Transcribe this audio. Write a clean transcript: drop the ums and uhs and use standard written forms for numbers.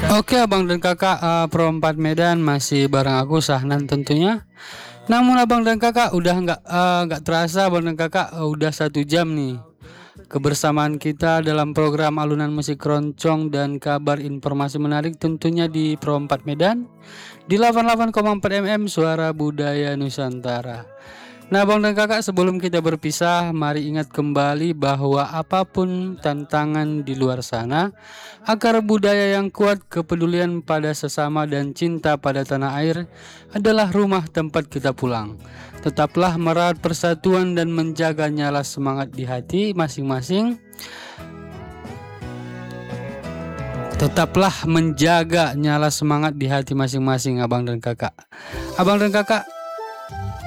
Oke abang dan kakak, Pro 4 Medan masih bareng aku Sahnan tentunya. Namun abang dan kakak udah nggak terasa abang dan kakak, udah 1 jam nih kebersamaan kita dalam program alunan musik keroncong dan kabar informasi menarik tentunya di Pro 4 Medan di 88,4 mm Suara Budaya Nusantara. Nah bang dan kakak, sebelum kita berpisah, mari ingat kembali bahwa apapun tantangan di luar sana, akar budaya yang kuat, kepedulian pada sesama dan cinta pada tanah air adalah rumah tempat kita pulang. Tetaplah merawat persatuan dan menjaga nyala semangat di hati masing-masing. Tetaplah menjaga nyala semangat di hati masing-masing abang dan kakak. Abang dan kakak,